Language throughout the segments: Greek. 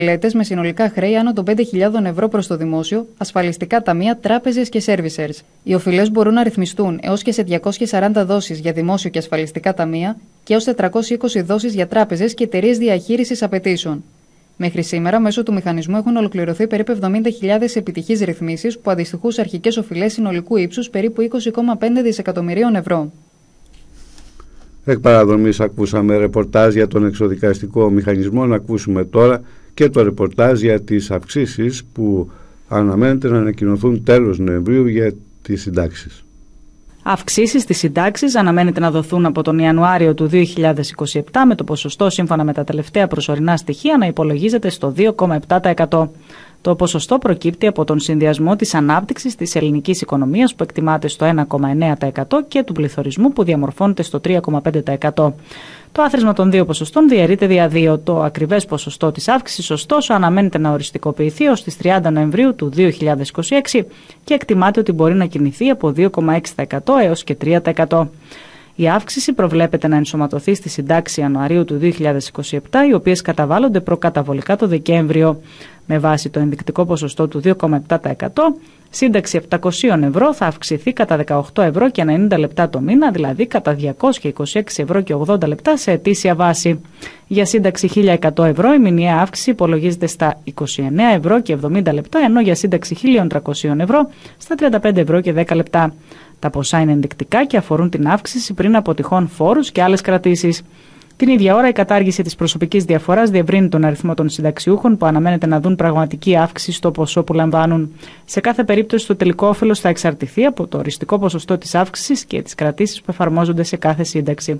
Μελέτες με συνολικά χρέη άνω των 5.000 ευρώ προς το δημόσιο, ασφαλιστικά ταμεία, τράπεζες και servicers. Οι οφειλές μπορούν να ρυθμιστούν έως και σε 240 δόσεις για δημόσιο και ασφαλιστικά ταμεία και έως 420 δόσεις για τράπεζες και εταιρείες διαχείρισης απαιτήσεων. Μέχρι σήμερα, μέσω του μηχανισμού έχουν ολοκληρωθεί περίπου 70.000 επιτυχείς ρυθμίσεις που αντιστοιχούν σε αρχικές οφειλές συνολικού ύψους περίπου 20,5 δισεκατομμυρίων ευρώ. Εκ παραδρομής ακούσαμε ρεπορτάζ για τον εξοδικαστικό μηχανισμό. Να ακούσουμε τώρα και το ρεπορτάζ για τις αυξήσεις που αναμένεται να ανακοινωθούν τέλος Νοεμβρίου για τις συντάξεις. Αυξήσεις στις συντάξεις αναμένεται να δοθούν από τον Ιανουάριο του 2027 με το ποσοστό σύμφωνα με τα τελευταία προσωρινά στοιχεία να υπολογίζεται στο 2,7%. Το ποσοστό προκύπτει από τον συνδυασμό της ανάπτυξης της ελληνικής οικονομίας που εκτιμάται στο 1,9% και του πληθωρισμού που διαμορφώνεται στο 3,5%. Το άθροισμα των δύο ποσοστών διαιρείται δια δύο. Το ακριβές ποσοστό της αύξησης, ωστόσο, αναμένεται να οριστικοποιηθεί ως τις 30 Νοεμβρίου του 2026 και εκτιμάται ότι μπορεί να κινηθεί από 2,6% έως και 3%. Η αύξηση προβλέπεται να ενσωματωθεί στη συντάξη Ιανουαρίου του 2027, οι οποίες καταβάλλονται προκαταβολικά το Δεκέμβριο. Με βάση το ενδεικτικό ποσοστό του 2,7%, σύνταξη 700 ευρώ θα αυξηθεί κατά 18 ευρώ και 90 λεπτά το μήνα, δηλαδή κατά 226 ευρώ και 80 λεπτά σε ετήσια βάση. Για σύνταξη 1.100 ευρώ η μηνιαία αύξηση υπολογίζεται στα 29 ευρώ και 70 λεπτά, ενώ για σύνταξη 1.300 ευρώ στα 35 ευρώ και 10 λεπτά. Τα ποσά είναι ενδεικτικά και αφορούν την αύξηση πριν από τυχόν φόρους και άλλες κρατήσεις. Την ίδια ώρα, η κατάργηση της προσωπικής διαφοράς διευρύνει τον αριθμό των συνταξιούχων που αναμένεται να δουν πραγματική αύξηση στο ποσό που λαμβάνουν. Σε κάθε περίπτωση, το τελικό όφελος θα εξαρτηθεί από το οριστικό ποσοστό της αύξησης και τις κρατήσεις που εφαρμόζονται σε κάθε σύνταξη.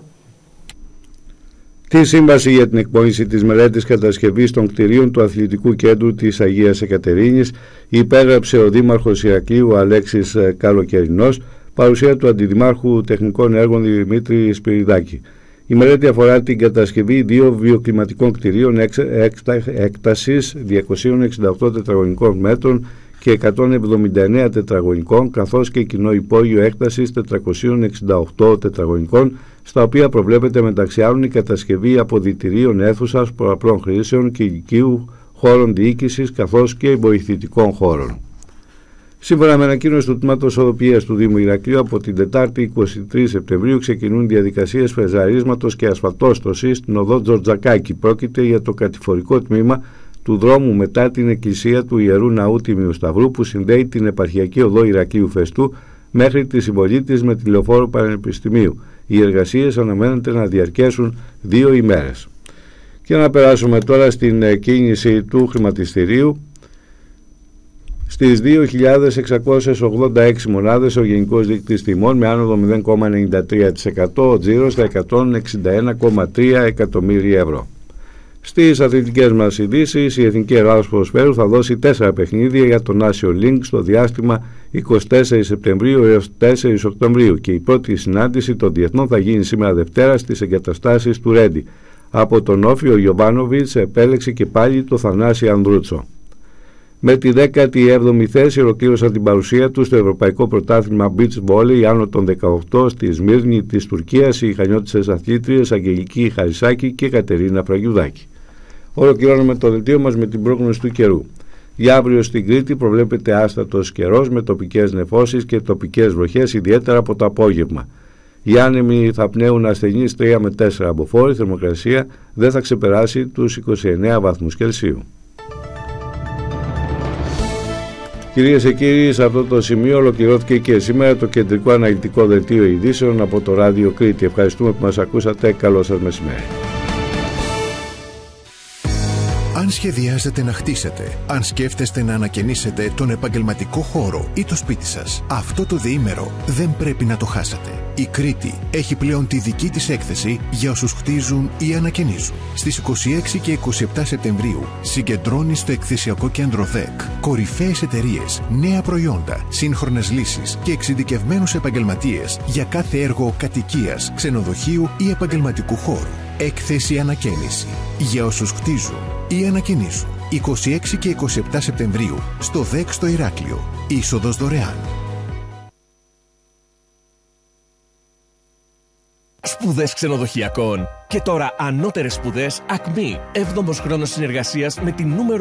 Τη σύμβαση για την εκπόνηση της μελέτης κατασκευής των κτηρίων του Αθλητικού Κέντρου της Αγίας Εκατερίνης υπέγραψε ο Δήμαρχος Ηρακλείου Αλέξης Καλοκαιρινός, παρουσία του Αντιδημάρχου Τεχνικών Έργων Δημήτρη Σπυριδάκη. Η μελέτη αφορά την κατασκευή 2 βιοκλιματικών κτηρίων έκτασης 268 τετραγωνικών μέτρων και 179 τετραγωνικών, καθώς και κοινό υπόγειο έκτασης 468 τετραγωνικών, στα οποία προβλέπεται μεταξύ άλλων η κατασκευή αποδυτηρίων αίθουσας πολλαπλών χρήσεων και οικείου χώρων διοίκησης, καθώς και βοηθητικών χώρων. Σύμφωνα με ανακοίνωση του Τμήματος Οδοποιίας του Δήμου Ηρακλείου, από την Τετάρτη 23 Σεπτεμβρίου ξεκινούν διαδικασίες φρεζαρίσματος και ασφαλτόστοσης στην οδό Τζορτζακάκη. Πρόκειται για το κατηφορικό τμήμα του δρόμου μετά την εκκλησία του Ιερού Ναού Τιμίου Σταυρού που συνδέει την επαρχιακή οδό Ηρακλείου Φεστού μέχρι τη συμβολή της με τη λεωφόρο Πανεπιστημίου. Οι εργασίες αναμένεται να διαρκέσουν 2 ημέρες. Και να περάσουμε τώρα στην κίνηση του χρηματιστηρίου. Στις 2.686 μονάδες ο γενικός δείκτης τιμών με άνοδο 0,93%, ο τζίρος στα 161,3 εκατομμύρια ευρώ. Στις αθλητικές μας ειδήσεις, η Εθνική Ελλάδος Ποδοσφαίρου θα δώσει 4 παιχνίδια για τον National League στο διάστημα 24 Σεπτεμβρίου έως 4 Οκτωβρίου και η πρώτη συνάντηση των διεθνών θα γίνει σήμερα Δευτέρα στις εγκαταστάσεις του Ρέντι. Από τον Όφιο Γιοβάνοβιτς επέλεξε και πάλι το Θανάση Ανδρούτσο. Με τη 17η θέση ολοκλήρωσαν την παρουσία του στο Ευρωπαϊκό Πρωτάθλημα Beach Volley άνω των 18 στη Σμύρνη της Τουρκίας οι χανιώτισσες αθλήτριες Αγγελική Χαρισάκη και Κατερίνα Φραγιουδάκη. Ολοκληρώνουμε το δελτίο μας με την πρόγνωση του καιρού. Για αύριο στην Κρήτη προβλέπεται άστατος καιρός με τοπικές νεφώσεις και τοπικές βροχές, ιδιαίτερα από το απόγευμα. Οι άνεμοι θα πνέουν ασθενείς 3 με 4 αμποφόροι, η θερμοκρασία δεν θα ξεπεράσει τους 29 βαθμούς Κελσίου. Κυρίες και κύριοι, σε αυτό το σημείο ολοκληρώθηκε και σήμερα το κεντρικό αναλυτικό δελτίο ειδήσεων από το Ράδιο Κρήτη. Ευχαριστούμε που μας ακούσατε. Καλό σας μεσημέρι. Αν σχεδιάζετε να χτίσετε, αν σκέφτεστε να ανακαινήσετε τον επαγγελματικό χώρο ή το σπίτι σας, αυτό το διήμερο δεν πρέπει να το χάσετε. Η Κρήτη έχει πλέον τη δική της έκθεση για όσους χτίζουν ή ανακαινίζουν. Στις 26 και 27 Σεπτεμβρίου συγκεντρώνει στο εκθεσιακό κέντρο ΔΕΚ κορυφαίες εταιρείες, νέα προϊόντα, σύγχρονες λύσεις και εξειδικευμένους επαγγελματίες για κάθε έργο κατοικίας, ξενοδοχείου ή επαγγελματικού χώρου. Έκθεση ανακαίνιση για όσους χτίζουν ή ανακαινίζουν. 26 και 27 Σεπτεμβρίου στο ΔΕΚ στο Ηράκλειο. Είσοδος δωρεάν. Σπουδές ξενοδοχειακών. Και τώρα ανώτερες σπουδές ΑΚΜΗ. 7ος χρόνος συνεργασίας με την νούμερο